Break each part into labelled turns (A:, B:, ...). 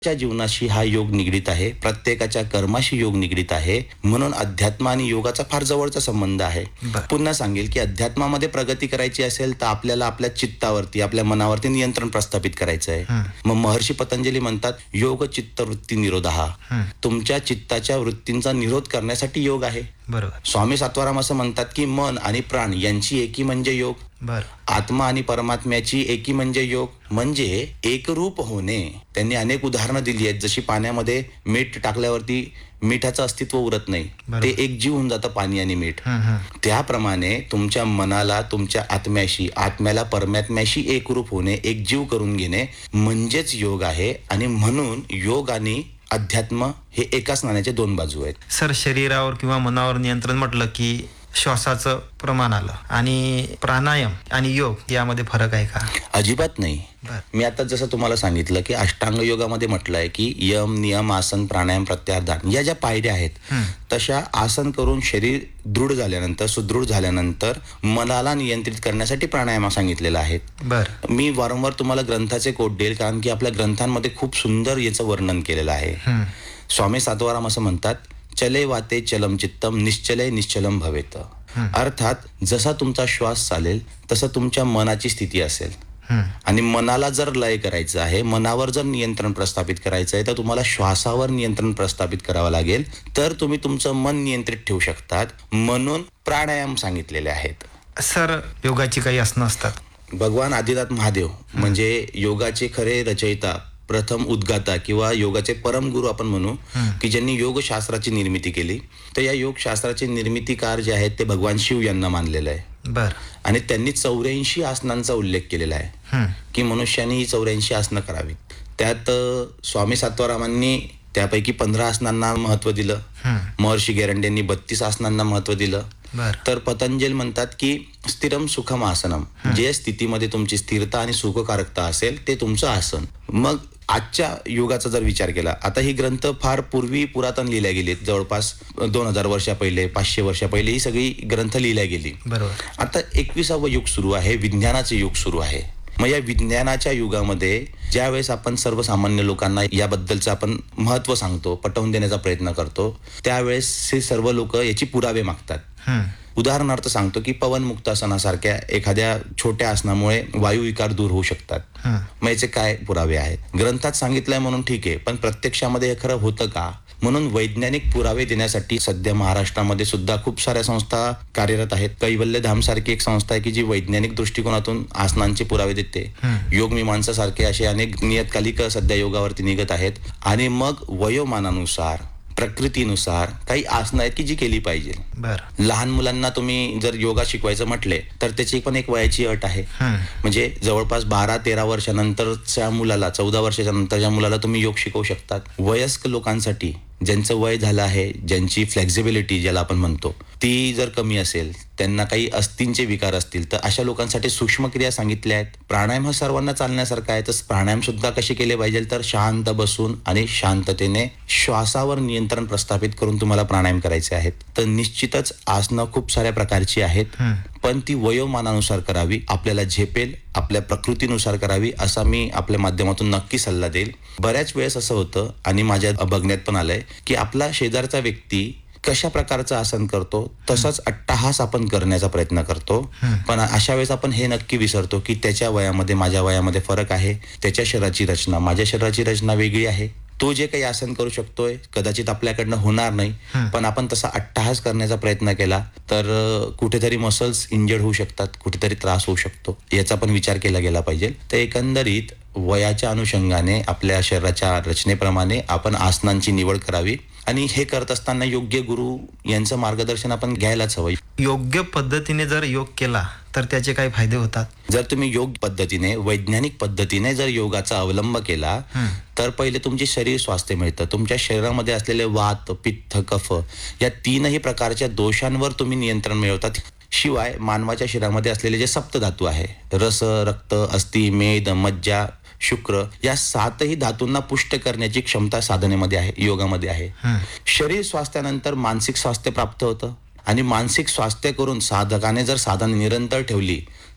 A: च्या जीवनाशी हा योग निगडीत आहे, प्रत्येकाच्या कर्माशी योग निगडीत आहे. म्हणून अध्यात्म आणि योगाचा फार जवळचा संबंध आहे.
B: बरं.
A: पुन्हा सांगेल की अध्यात्मामध्ये प्रगती करायची असेल तर आपल्याला आपल्या चित्तावरती, आपल्या मनावरती नियंत्रण प्रस्थापित करायचं आहे. मग महर्षी पतंजली म्हणतात, योग चित्त वृत्ती निरोधः. तुमच्या चित्ताच्या वृत्तींचा निरोध करण्यासाठी योग आहे.
B: बरोबर.
A: स्वामी सातवाराम असं म्हणतात की मन आणि प्राण यांची एकी म्हणजे योग.
B: बर.
A: आत्मा आणि परमात्म्याची एकी म्हणजे योग, म्हणजे एकरूप होणे. त्यांनी अनेक उदाहरणं दिली आहेत, जशी पाण्यामध्ये मीठ टाकल्यावरती मिठाचं अस्तित्व उरत नाही,
B: बरोबर.
A: ते एकजीव होऊन जातं पाणी आणि मीठ. त्याप्रमाणे तुमच्या मनाला तुमच्या आत्म्याशी, आत्म्याला परमात्म्याशी एकरूप होणे, एकजीव करून घेणे म्हणजेच योग आहे. आणि म्हणून योग आणि अध्यात्म हे एकाच नाण्याचे दोन बाजू आहेत.
B: सर, शरीरावर किंवा मनावर नियंत्रण म्हटलं की श्वासाचं प्रमाण आलं, आणि प्राणायाम आणि योग यामध्ये फरक आहे का?
A: अजिबात नाही.
B: बर.
A: मी आता जसं तुम्हाला सांगितलं की अष्टांग योगामध्ये म्हटलंय की यम, नियम, आसन, प्राणायाम, प्रत्याहार, ध्यान या ज्या पायऱ्या आहेत, तशा आसन करून शरीर दृढ झाल्यानंतर, सुदृढ झाल्यानंतर मनाला नियंत्रित करण्यासाठी प्राणायाम सांगितलेला आहे.
B: बर.
A: मी वारंवार तुम्हाला ग्रंथाचे कोट देईल, कारण की आपल्या ग्रंथांमध्ये खूप सुंदर याचं वर्णन केलेलं आहे. स्वामी सातवाराम असं म्हणतात, चले वाते चलम चित्तम, निश्चले निश्चलम भवेत. अर्थात जसा तुमचा श्वास चालेल तसं तुमच्या मनाची स्थिती असेल. आणि मनाला जर लय करायचं आहे, मनावर जर नियंत्रण प्रस्थापित करायचं आहे, तर तुम्हाला श्वासावर नियंत्रण प्रस्थापित करावं लागेल, तर तुम्ही तुमचं मन नियंत्रित ठेवू शकतात. म्हणून प्राणायाम सांगितलेले आहेत.
B: सर, योगाची काही आसनं असतात?
A: भगवान आदिनाथ महादेव म्हणजे योगाचे खरे रचयिता, प्रथम उद्गाता किंवा योगाचे परमगुरु आपण म्हणू, की ज्यांनी योगशास्त्राची निर्मिती केली. तर या योगशास्त्राचे निर्मितीकार जे आहेत ते भगवान शिव यांना मानलेलं आहे.
B: बर.
A: आणि त्यांनी 84 आसनांचा उल्लेख केलेला आहे की मनुष्याने ही 84 आसनं करावीत. त्यात स्वामी सातवारामांनी त्यापैकी 15 आसनांना महत्व दिलं. महर्षी गॅरंड्यांनी 32 आसनांना महत्व दिलं. तर पतंजल म्हणतात की स्थिरम सुखम आसनम, जे स्थितीमध्ये तुमची स्थिरता आणि सुखकारकता असेल ते तुमचं आसन. मग आजच्या युगाचा जर विचार केला, आता ही ग्रंथ फार पुरातन लिहिल्या गेलीत, जवळपास 2000 वर्षा पहिले, 500 वर्षा पहिले ही सगळी ग्रंथ लिहिल्या गेली.
B: बरोबर.
A: आता 21वे युग सुरू आहे, विज्ञानाचे युग सुरू आहे. मग या विज्ञानाच्या युगामध्ये ज्या वेळेस आपण सर्वसामान्य लोकांना याबद्दलचं आपण महत्व सांगतो, पटवून देण्याचा प्रयत्न करतो, त्यावेळेस हे सर्व लोक याची पुरावे मागतात. उदाहरणार्थ सांगतो की पवन मुक्तासनासारख्या एखाद्या छोट्या आसनामुळे वायुविकार दूर होऊ शकतात. मग याचे काय पुरावे आहेत? ग्रंथात सांगितलंय म्हणून ठीक आहे, पण प्रत्यक्षामध्ये हे खरं होतं का? म्हणून वैज्ञानिक पुरावे देण्यासाठी सध्या महाराष्ट्रामध्ये सुद्धा खूप साऱ्या संस्था कार्यरत आहेत. कैवल्य धाम सारखी एक संस्था आहे की जी वैज्ञानिक दृष्टिकोनातून आसनांचे पुरावे देते. योग मीमांसा सारखे असे अनेक नियतकालिक सध्या योगावरती निघत आहेत. आणि मग वयोमानानुसार, प्रकृतीनुसार काही आसनं आहेत की जी केली पाहिजे. लहान मुलांना तुम्ही जर योगा शिकवायचं म्हटले तर त्याची पण एक वयाची अट आहे. म्हणजे जवळपास 12-13 वर्षानंतरच्या मुलाला, 14 वर्षाच्या नंतरच्या मुलाला तुम्ही योग शिकवू शकतात. वयस्क लोकांसाठी, ज्यांचं वय झालं आहे, ज्यांची फ्लेक्झिबिलिटी ज्याला आपण म्हणतो ती जर कमी असेल, त्यांना काही अस्थींचे विकार असतील, तर अशा लोकांसाठी सूक्ष्म क्रिया सांगितल्या आहेत. प्राणायाम हा सर्वांना चालण्यासारखा आहे. तर प्राणायाम सुद्धा कसे केले पाहिजे, तर शांत बसून आणि शांततेने श्वासावर नियंत्रण प्रस्थापित करून तुम्हाला प्राणायाम करायचे आहेत. तर निश्चितच आसनं खूप साऱ्या प्रकारची आहेत, पण ती वयोमानानुसार करावी, आपल्याला झेपेल, आपल्या प्रकृतीनुसार करावी, असा मी आपल्या माध्यमातून नक्की सल्ला देईल. बऱ्याच वेळेस असं होतं, आणि माझ्या बघण्यात पण आलंय, की आपला शेजारचा व्यक्ती कशा प्रकारचं आसन करतो तसाच अट्टहास आपण करण्याचा प्रयत्न करतो. पण अशा वेळेस आपण हे नक्की विसरतो की त्याच्या वयामध्ये, माझ्या वयामध्ये फरक आहे. त्याच्या शरीराची रचना, माझ्या शरीराची रचना वेगळी आहे. तो जे काही आसन करू शकतोय कदाचित आपल्याकडनं होणार नाही, पण आपण तसा अट्टहास करण्याचा प्रयत्न केला तर कुठेतरी मसल्स इंजर्ड होऊ शकतात, कुठेतरी त्रास होऊ शकतो. याचा पण विचार केला गेला पाहिजे. तर एकंदरीत वयाच्या अनुषंगाने, आपल्या शरीराच्या रचनेप्रमाणे आपण आसनांची निवड करावी. आणि हे करत असताना योग्य गुरु यांचं मार्गदर्शन आपण घ्यायलाच हवं.
B: योग्य पद्धतीने जर योग केला तर त्याचे काही फायदे होतात? जर
A: तुम्ही योग्य पद्धतीने, वैज्ञानिक पद्धतीने जर योगाचा अवलंब केला तर पहिले तुमचे शरीर स्वास्थ्य मिळतं. तुमच्या शरीरामध्ये असलेले वात, पित्त, कफ या 3ही प्रकारच्या दोषांवर तुम्ही नियंत्रण मिळवतात. शिवाय मानवाच्या शरीरामध्ये असलेले जे सप्तधातू आहे, रस, रक्त, अस्थि, मेद, मज्जा, शुक्र, या 7ही धातूंना पुष्ट करण्याची क्षमता साधनेमध्ये आहे, योगामध्ये आहे. शरीर स्वास्थ्यानंतर मानसिक स्वास्थ्य प्राप्त होतं, आणि मानसिक स्वास्थ्य करून साधकाने जर साधना निरंतर ठेवली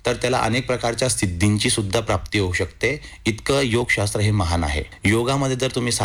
A: तर त्याला अनेक प्रकारच्या सिद्धींची सुद्धा प्राप्ती होऊ शकते. इतकं योगशास्त्र हे महान आहे. योगामध्ये जर तुम्ही